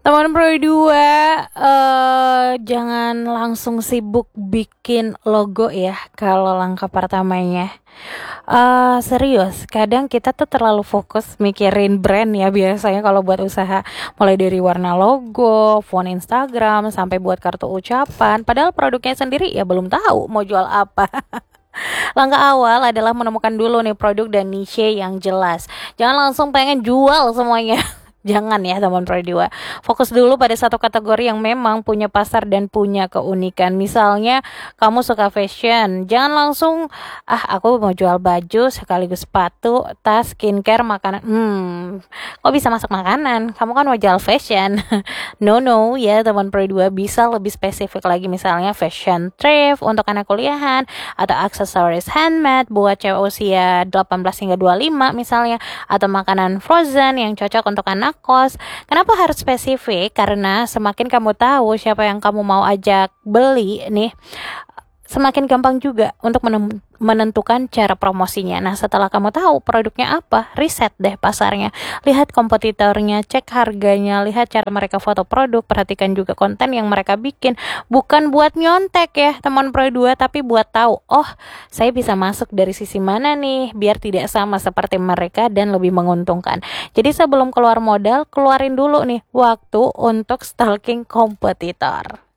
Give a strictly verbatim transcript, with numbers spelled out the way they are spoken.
Teman Pro dua, eh jangan langsung sibuk bikin logo ya kalau langkah pertamanya. Eh serius, kadang kita tuh terlalu fokus mikirin brand ya biasanya kalau buat usaha, mulai dari warna logo, font Instagram, sampai buat kartu ucapan. Padahal produknya sendiri ya belum tahu mau jual apa. Langkah awal adalah menemukan dulu nih produk dan niche yang jelas. Jangan langsung pengen jual semuanya. Jangan ya teman Pro dua. Fokus dulu pada satu kategori yang memang punya pasar dan punya keunikan. Misalnya kamu suka fashion, jangan langsung ah aku mau jual baju sekaligus sepatu, tas, skincare, makanan. Hmm, kok bisa masak makanan? Kamu kan mau jual fashion. No no ya teman Pro dua, bisa lebih spesifik lagi, misalnya fashion thrift untuk anak kuliahan, atau aksesoris handmade buat cewek usia delapan belas hingga dua puluh lima misalnya, atau makanan frozen yang cocok untuk anak kos. Kenapa harus spesifik? Karena semakin kamu tahu siapa yang kamu mau ajak beli nih, semakin gampang juga untuk menem- menentukan cara promosinya. Nah, setelah kamu tahu produknya apa, riset deh pasarnya, lihat kompetitornya, cek harganya, lihat cara mereka foto produk, perhatikan juga konten yang mereka bikin. Bukan buat nyontek ya teman Pro dua, tapi buat tahu, oh saya bisa masuk dari sisi mana nih, biar tidak sama seperti mereka dan lebih menguntungkan. Jadi sebelum keluar modal, keluarin dulu nih waktu untuk stalking kompetitor.